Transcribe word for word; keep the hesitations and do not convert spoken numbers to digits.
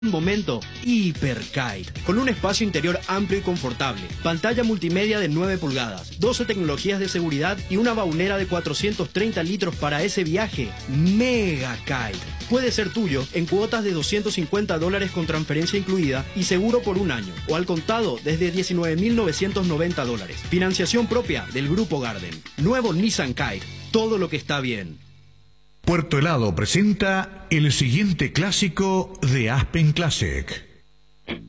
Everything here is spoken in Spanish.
Momento Hiperkite, con un espacio interior amplio y confortable, pantalla multimedia de nueve pulgadas, doce tecnologías de seguridad y una baulera de cuatrocientos treinta litros para ese viaje. Mega Kite puede ser tuyo en cuotas de doscientos cincuenta dólares con transferencia incluida y seguro por un año, o al contado desde diecinueve mil novecientos noventa dólares. Financiación propia del Grupo Garden. Nuevo Nissan Kite, todo lo que está bien. Puerto Helado presenta el siguiente clásico de Aspen Classic.